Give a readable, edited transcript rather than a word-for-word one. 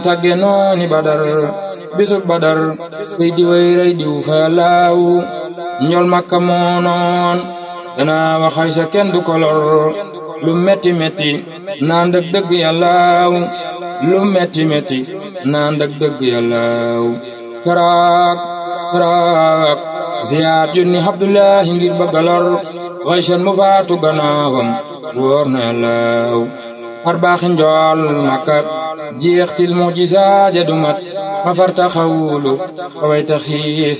tagge nooni badar bisub badar kuy di way rey diw fa laaw ñol makka moo noon danaa waxay sa kenn du ko lor lu metti metti naan dëgg dëgg yàllaaw lu metti metti naan dëgg dëgg yàllaaw karaak ziyaar junni Abdullahi ngir bëgg a lor Qaysan mu faatu gannaawam wóor na yàllaaw har baaxi njool makka jeextil mujiza ja du mat ma farta xawulu way tax siis